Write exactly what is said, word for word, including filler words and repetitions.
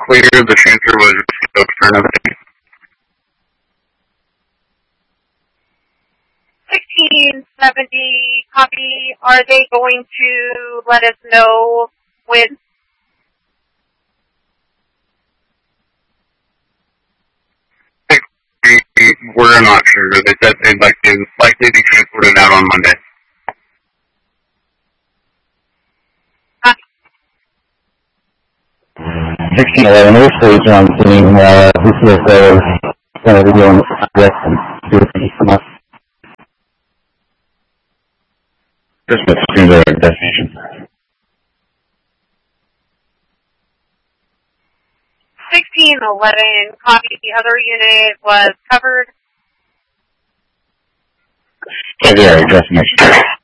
clear. The transfer was just turn of it. sixteen seventy, copy. Are they going to let us know when? We're not sure. They said they'd like to likely be transported out on Monday. sixteen eleven, there's police around the scene. Uh, we see if they're going to be doing this and do it from us. Just what's to their destination. sixteen eleven, copy. The other unit was covered. Yeah, destination.